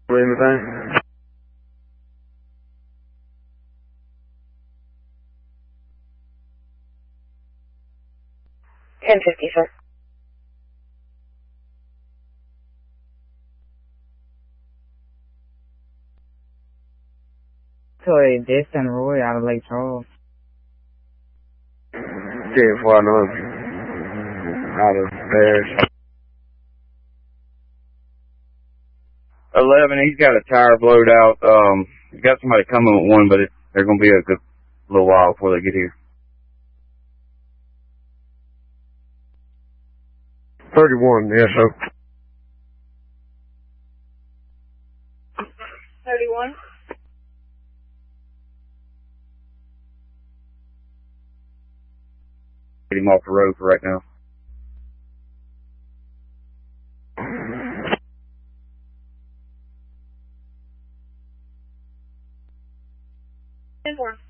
Anything? 1050, sir. Sorry, Destin Roy out of Lake Charles. 10-4 North. Out of Paris. 11, he's got a tire blowed out. He's got somebody coming with one, but they're going to be a good little while before they get here. 31, yes, sir. 31. Get him off the road for right now. 10-4.